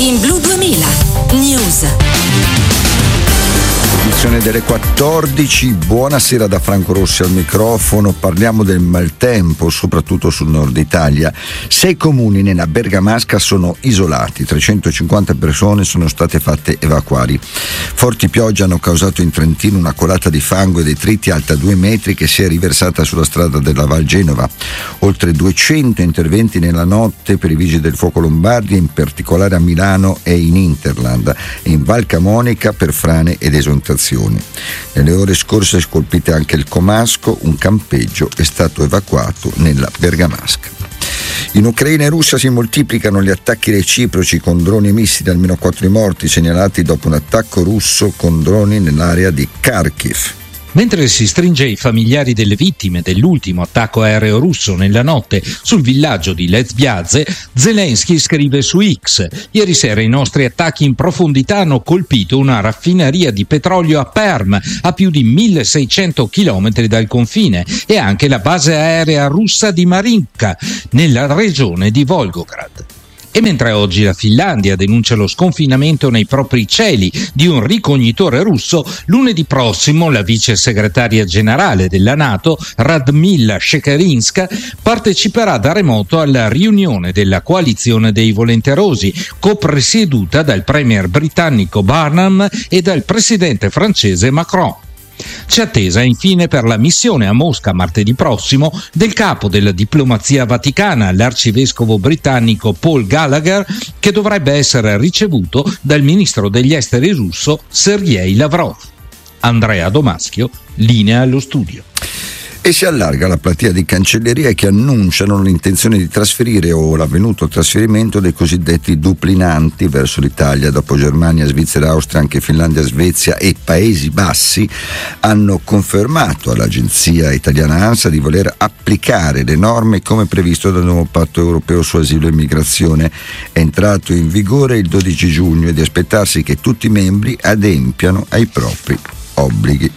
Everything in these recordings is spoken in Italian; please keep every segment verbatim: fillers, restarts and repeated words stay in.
In Blu duemila News. Edizione delle quattordici, buonasera da Franco Rossi al microfono. Parliamo del maltempo, soprattutto sul nord Italia. Sei comuni nella Bergamasca sono isolati, trecentocinquanta persone sono state fatte evacuare. Forti piogge hanno causato in Trentino una colata di fango e detriti alta due metri che si è riversata sulla strada della Val Genova. Oltre duecento interventi nella notte per i vigili del fuoco lombardi, in particolare a Milano e in Interland, e in Val Camonica per frane ed esondazioni. Nelle ore scorse colpite anche il Comasco, un campeggio è stato evacuato nella Bergamasca. In Ucraina e Russia si moltiplicano gli attacchi reciproci con droni e missili, almeno quattro morti segnalati dopo un attacco russo con droni nell'area di Kharkiv. Mentre si stringe i familiari delle vittime dell'ultimo attacco aereo russo nella notte sul villaggio di Lezbiadze, Zelensky scrive su X: ieri sera i nostri attacchi in profondità hanno colpito una raffineria di petrolio a Perm, a più di milleseicento chilometri dal confine, e anche la base aerea russa di Marinka, nella regione di Volgograd. E mentre oggi la Finlandia denuncia lo sconfinamento nei propri cieli di un ricognitore russo, lunedì prossimo la vice segretaria generale della NATO, Radmila Shekerinska, parteciperà da remoto alla riunione della coalizione dei volenterosi, copresieduta dal premier britannico Barnum e dal presidente francese Macron. C'è attesa infine per la missione a Mosca martedì prossimo del capo della diplomazia vaticana, l'arcivescovo britannico Paul Gallagher, che dovrebbe essere ricevuto dal ministro degli esteri russo Sergei Lavrov. Andrea Domaschio, linea allo studio. E si allarga la platea di cancellerie che annunciano l'intenzione di trasferire o l'avvenuto trasferimento dei cosiddetti duplinanti verso l'Italia. Dopo Germania, Svizzera, Austria, anche Finlandia, Svezia e Paesi Bassi hanno confermato all'agenzia italiana ANSA di voler applicare le norme come previsto dal nuovo patto europeo su asilo e immigrazione, entrato in vigore il dodici giugno, e di aspettarsi che tutti i membri adempiano ai propri obblighi.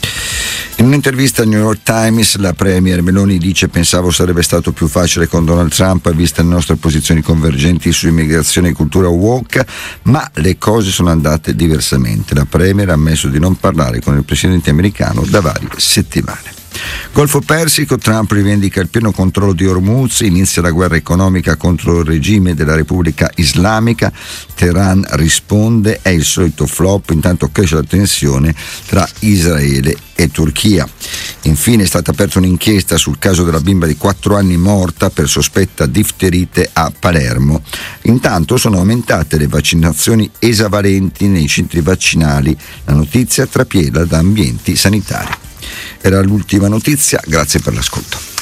In un'intervista al New York Times, la premier Meloni dice: pensavo sarebbe stato più facile con Donald Trump, viste le nostre posizioni convergenti su immigrazione e cultura woke, ma le cose sono andate diversamente. La premier ha ammesso di non parlare con il presidente americano da varie settimane. Golfo Persico, Trump rivendica il pieno controllo di Hormuz, inizia la guerra economica contro il regime della Repubblica Islamica, Teheran risponde, è il solito flop, intanto cresce la tensione tra Israele e Turchia. Infine è stata aperta un'inchiesta sul caso della bimba di quattro anni morta per sospetta difterite a Palermo. Intanto sono aumentate le vaccinazioni esavalenti nei centri vaccinali, la notizia trapiela da ambienti sanitari. Era l'ultima notizia, grazie per l'ascolto.